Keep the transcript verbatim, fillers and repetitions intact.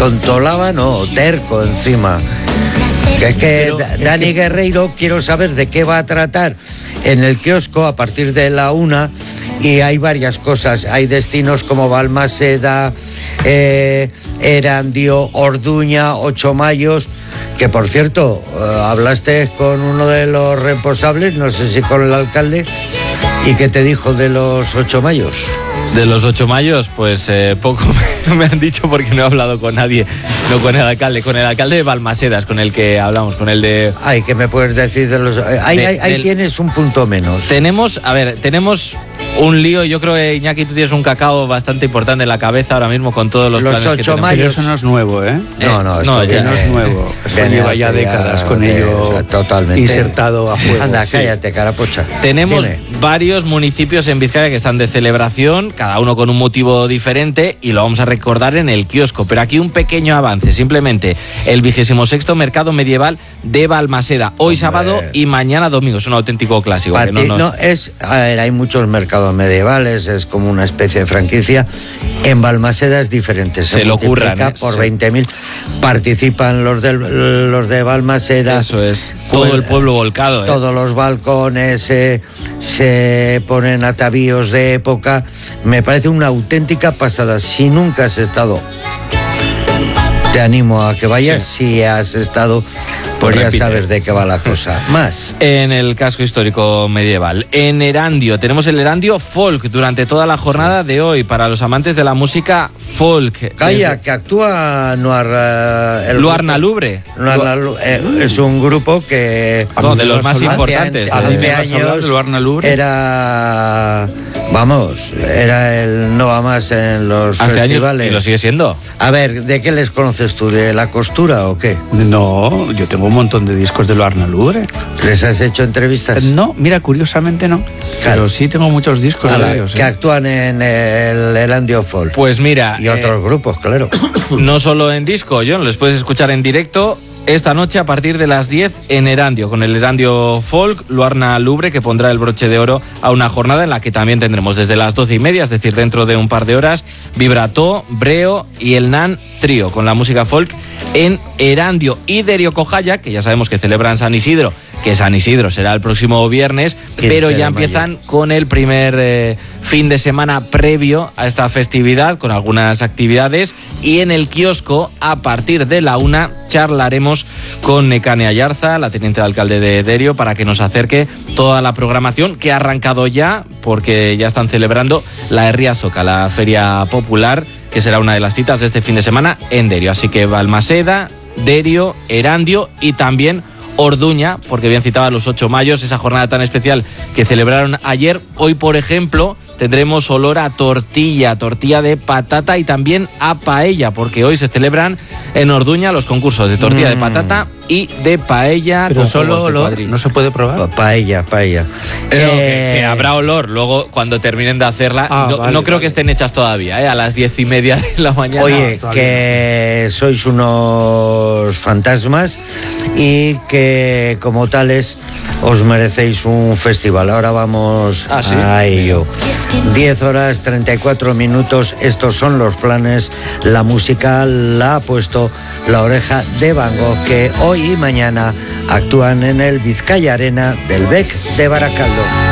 Tontolaba, no, terco encima. Que es que Pero Dani es que... Guerreiro, quiero saber de qué va a tratar en el kiosco a partir de la una, y hay varias cosas. Hay destinos como Balmaseda, eh, Erandio, Orduña, Ocho Mayos, que por cierto, eh, hablaste con uno de los responsables, no sé si con el alcalde, y qué te dijo de los Ocho Mayos. De los Ocho Mayos, pues eh, poco me han dicho porque no he hablado con nadie, no con el alcalde, con el alcalde de Balmasedas, con el que hablamos, con el de... Ay, ¿qué me puedes decir de los...? Ahí, de, ahí, ahí del... tienes un punto menos. Tenemos, a ver, tenemos un lío, yo creo que Iñaki, tú tienes un cacao bastante importante en la cabeza ahora mismo con todos los, los planes que tenemos. Pero eso no es nuevo, ¿eh? eh No, no, no, ya no es nuevo. Eso lleva ya décadas con eh, ello totalmente insertado a fuego. Anda, sí. cállate, carapocha. Tenemos Dime. varios municipios en Vizcaya que están de celebración, cada uno con un motivo diferente, y lo vamos a recordar en el kiosco. Pero aquí un pequeño avance, simplemente el vigésimo sexto Mercado Medieval de Balmaseda, hoy Hombre. sábado y mañana domingo. Es un auténtico clásico. Parti- que no, nos... no, es, a ver, hay muchos mercados medievales, es como una especie de franquicia. En Balmaseda es diferente, se, se lo curran, ¿eh? por sí. veinte mil. Participan los de, los de Balmaseda. Eso es, todo pues, el pueblo volcado. ¿eh? Todos los balcones eh, se ponen atavíos de época. Me parece una auténtica pasada. Si nunca has estado, te animo a que vayas. Sí. Si has estado, pues ya sabes de qué va la cosa. Más. En el casco histórico medieval. En Erandio, tenemos el Erandio Folk durante toda la jornada de hoy para los amantes de la música folk. Calla, Desde... que actúa Noir, uh, el Luarna Lubre. Luarna Lu- eh, es un grupo que... No, de los más hace, importantes. Hace, hace años era... Vamos, era el no va más en los hace festivales. Años, y lo sigue siendo. A ver, ¿de qué les conoces tú? ¿De la costura o qué? No, yo tengo un montón de discos de Luarna Lubre. ¿Les has hecho entrevistas? No, mira, curiosamente no. Claro. Pero sí tengo muchos discos Ala, de ellos. Que ¿eh? actúan en el Erandio Folk. Pues mira... Y otros eh, grupos, claro. No solo en disco, John, les puedes escuchar en directo esta noche a partir de las diez en Erandio, con el Erandio Folk, Luarna Lubre, que pondrá el broche de oro a una jornada en la que también tendremos desde las doce y media, es decir, dentro de un par de horas, Vibrató, Breo y el Nan Trío, con la música folk en Erandio. Y Derio Cojaya, que ya sabemos que celebran San Isidro, que San Isidro será el próximo viernes, pero ya empiezan con el primer eh, fin de semana previo a esta festividad, con algunas actividades, y en el kiosco, a partir de la una, charlaremos con Nekane Ayarza, la teniente de alcalde de Derio, para que nos acerque toda la programación que ha arrancado ya, porque ya están celebrando la Herria Soca, la feria popular, que será una de las citas de este fin de semana en Derio. Así que Balmaseda, Derio, Erandio y también Orduña, porque bien citaba los Ocho Mayos, esa jornada tan especial que celebraron ayer. Hoy, por ejemplo, tendremos olor a tortilla, tortilla de patata y también a paella, porque hoy se celebran en Orduña los concursos de tortilla mm. de patata y de paella. Pero solo olor, no se puede probar. Pa paella, paella. Pero eh... que, que habrá olor luego cuando terminen de hacerla. Ah, no, vale, no creo vale. que estén hechas todavía, ¿eh? A las diez y media de la mañana. Oye, no, que sois unos fantasmas y que como tales os merecéis un festival. Ahora vamos ¿Ah, sí? a ello. diez horas treinta y cuatro minutos, estos son los planes. La música la ha puesto La Oreja de Van Gogh, que hoy y mañana actúan en el Vizcaya Arena del Bec de Baracaldo.